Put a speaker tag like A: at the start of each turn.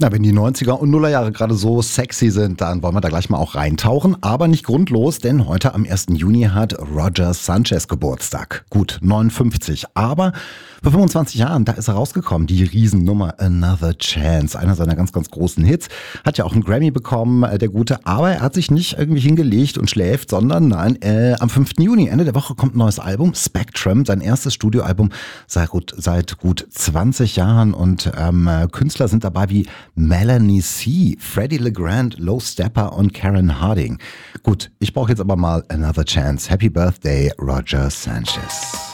A: Na, wenn die 90er und Nullerjahre gerade so sexy sind, dann wollen wir da gleich mal auch reintauchen. Aber nicht grundlos, denn heute am 1. Juni hat Roger Sanchez Geburtstag. Gut, 59. Aber vor 25 Jahren, da ist er rausgekommen. Die Riesennummer Another Chance. Einer seiner ganz, ganz großen Hits. Hat ja auch einen Grammy bekommen, der Gute. Aber er hat sich nicht irgendwie hingelegt und schläft, sondern nein, am 5. Juni, Ende der Woche, kommt ein neues Album. Spectrum, sein erstes Studioalbum seit gut 20 Jahren. Und Künstler sind dabei wie Melanie C., Freddie LeGrand, Low Stepper und Karen Harding. Gut, ich brauche jetzt aber mal Another Chance. Happy Birthday, Roger Sanchez.